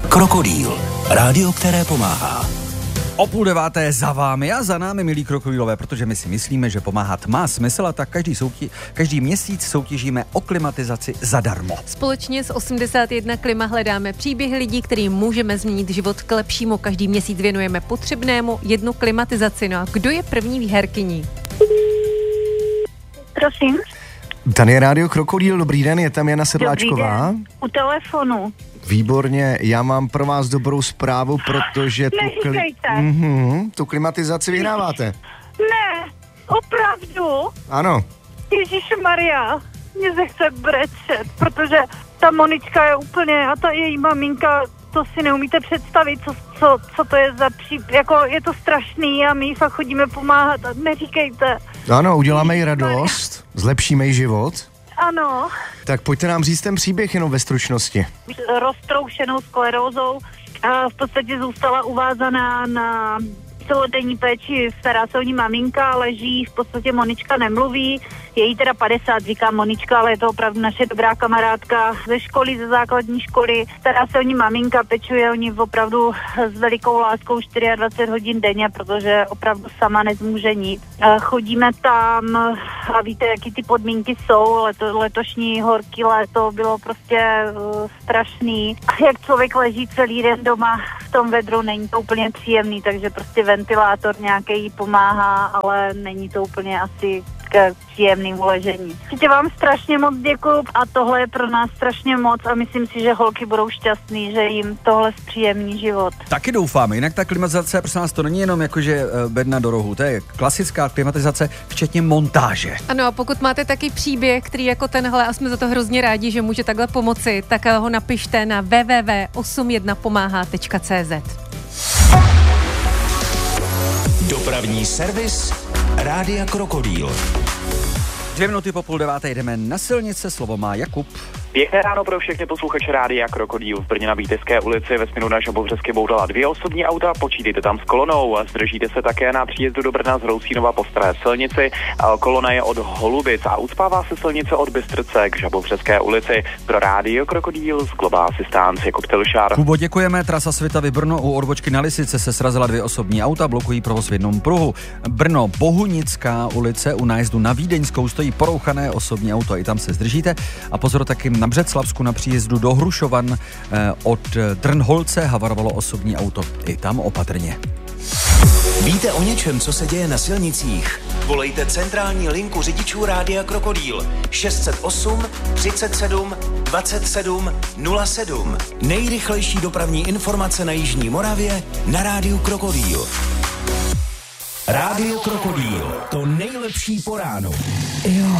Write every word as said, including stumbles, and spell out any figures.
Krokodýl. Rádio, které pomáhá. O půl deváté za vámi a za námi, milí krokodýlové, protože my si myslíme, že pomáhat má smysl, a tak každý, soutí, každý měsíc soutěžíme o klimatizaci zadarmo. Společně s osmdesát jedna Klima hledáme příběhy lidí, kterým můžeme změnit život k lepšímu. Každý měsíc věnujeme potřebnému jednu klimatizaci. No a kdo je první výherkyní? Prosím. Tady je Rádio Krokodýl, dobrý den, je tam Jana Sedláčková. Dobrý den, u telefonu. Výborně, já mám pro vás dobrou zprávu, protože tu, kli- mm-hmm, tu klimatizaci vyhráváte. Ne, opravdu? Ano. Ježišmarja, mě se chce brečet, protože ta Monička je úplně, a ta její maminka, to si neumíte představit, co, co, co to je za příp... Jako je to strašný a my fakt chodíme pomáhat, neříkejte. Ano, uděláme jí radost, zlepšíme jí život. Ano. Tak pojďte nám říct ten příběh jenom ve stručnosti. Roztroušenou sklerózou a v podstatě zůstala uvázaná na celodenní péči, stará se o ní maminka, leží, v podstatě Monička nemluví, je jí teda padesát, říká Monička, ale je to opravdu naše dobrá kamarádka ze školy, ze základní školy, stará se o ní maminka, pečuje o ní opravdu s velikou láskou dvacet čtyři hodin denně, protože opravdu sama nezmůže nic. Chodíme tam a víte, jaký ty podmínky jsou, Leto, letošní horký léto bylo prostě uh, strašný. Jak člověk leží celý den doma v tom vedru, není to úplně příjemný, takže prostě ventilátor nějaký pomáhá, ale není to úplně asi k příjemným ležení. Určitě vám strašně moc děkuju a tohle je pro nás strašně moc a myslím si, že holky budou šťastný, že jim tohle zpříjemní život. Taky doufáme, jinak ta klimatizace, prosím nás, to není jenom jakože bedna do rohu, to je klasická klimatizace, včetně montáže. Ano, a pokud máte taky příběh, který jako tenhle, a jsme za to hrozně rádi, že může takhle pomoci, tak ho napište na w w w tečka osm jedna pomáhá tečka c z. Dopravní servis Rádia Krokodýl. Dvě minuty po půl deváté jdeme na silnice, slovo má Jakub. Pěkné ráno pro všechny posluchače Rádia Krokodýl. V Brně na Víteské ulici ve směru na Žabovřesky boudala dvě osobní auta, počítejte tam s kolonou. Zdržíte se také na příjezdu do Brna z Hrousínova po staré silnici. Kolona je od Holubic a ucpává se silnice od Bystrce k Žabovřeské ulici. Pro Rádio Krokodýl z Global Assistance Jakub Tilšár. Kubo, děkujeme. Trasa Svitavy Brno u odbočky na Lisice se srazila dvě osobní auta, blokují provoz v jednom pruhu. Brno Bohunická ulice u nájezdu na Vídeňskou stojí porouchané osobní auto, i tam se zdržíte. A pozor taky na Břeclavsku na příjezdu do Hrušovan eh, od Trnholce havarovalo osobní auto. I tam opatrně. Víte o něčem, co se děje na silnicích? Volejte centrální linku řidičů Rádia Krokodýl šest set osm třicet sedm dvacet sedm nula sedm. Nejrychlejší dopravní informace na jižní Moravě na Rádiu Krokodýl. Rádio Krokodýl, to nejlepší po ránu. Jo.